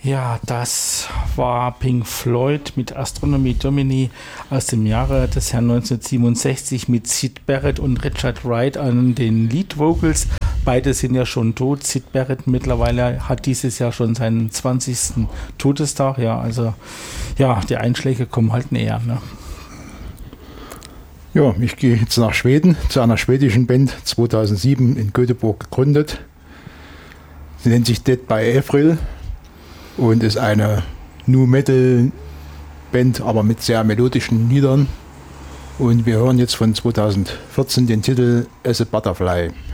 Ja, das war Pink Floyd mit Astronomy Domini aus dem Jahre des Herrn 1967 mit Syd Barrett und Richard Wright an den Lead Vocals. Beide sind ja schon tot. Syd Barrett mittlerweile hat dieses Jahr schon seinen 20. Todestag. Ja, also ja, die Einschläge kommen halt näher. Ne? Ja, ich gehe jetzt nach Schweden zu einer schwedischen Band, 2007 in Göteborg gegründet. Sie nennt sich Dead by April und ist eine Nu-Metal-Band, aber mit sehr melodischen Liedern. Und wir hören jetzt von 2014 den Titel As a Butterfly.